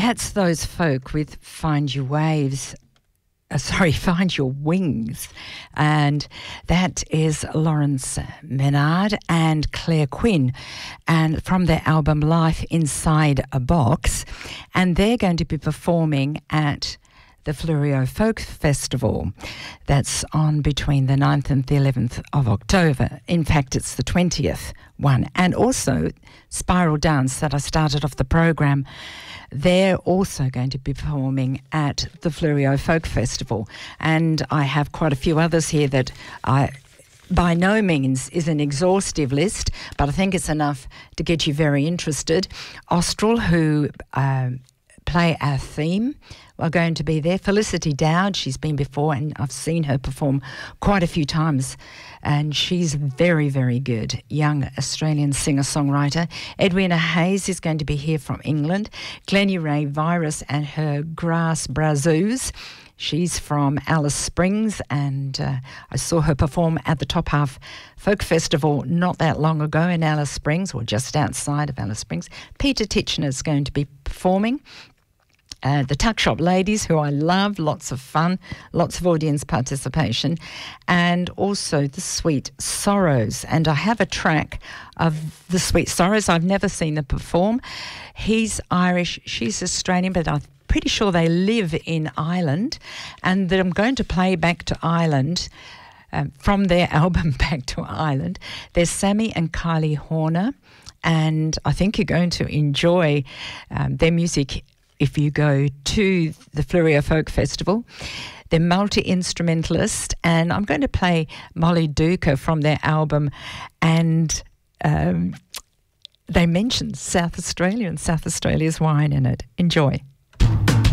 That's Those Folk with Find Your Waves. Find Your Wings. And that is Lawrence Menard and Claire Quinn, and from their album Life Inside a Box. And they're going to be performing at the Fleurieu Folk Festival. That's on between the 9th and the 11th of October. In fact, it's the 20th one. And also Spiral Dance that I started off the program, they're also going to be performing at the Fleurieu Folk Festival. And I have quite a few others here that I by no means is an exhaustive list, but I think it's enough to get you very interested. Austral, who play our theme, are going to be there. Felicity Dowd, she's been before and I've seen her perform quite a few times, and she's very, very good. Young Australian singer-songwriter. Edwina Hayes is going to be here from England. Glennie Ray Virus and her Grass Brazoos. She's from Alice Springs, and I saw her perform at the Top Half Folk Festival not that long ago in Alice Springs, or just outside of Alice Springs. Peter Titchener is going to be performing. The Tuck Shop Ladies, who I love, lots of fun, lots of audience participation, and also the Sweet Sorrows. And I have a track of the Sweet Sorrows. I've never seen them perform. He's Irish, she's Australian, but I'm pretty sure they live in Ireland, and that I'm going to play Back to Ireland from their album Back to Ireland. There's Sammy and Kylie Horner, and I think you're going to enjoy their music if you go to the Fleurieu Folk Festival. They're multi-instrumentalist, and I'm going to play Molly Duker from their album, and they mention South Australia and South Australia's wine in it. Enjoy.